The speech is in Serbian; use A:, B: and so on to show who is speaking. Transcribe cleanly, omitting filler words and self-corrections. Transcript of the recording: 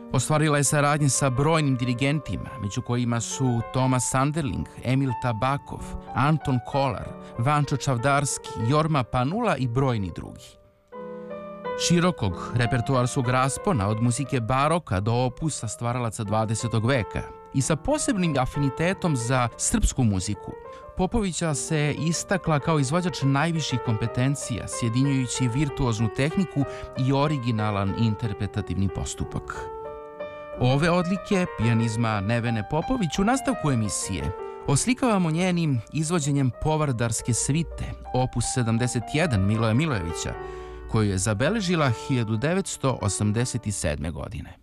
A: Ostvarila je saradnje sa brojnim dirigentima, među kojima su Tomas Sanderling, Emil Tabakov, Anton Kolar, Vančo Čavdarski, Jorma Panula i brojni drugi. Širokog repertoarskog raspona od muzike baroka do opusa stvaralaca 20. veka i sa posebnim afinitetom za srpsku muziku, Popovića se istakla kao izvođač najviših kompetencija, sjedinjujući virtuoznu tehniku i originalan interpretativni postupak. Ove odlike pijanizma Nevene Popović u nastavku emisije oslikavamo njenim izvođenjem Povardarske svite, opus 71 Miloja Milojevića, koju je zabeležila 1987. godine.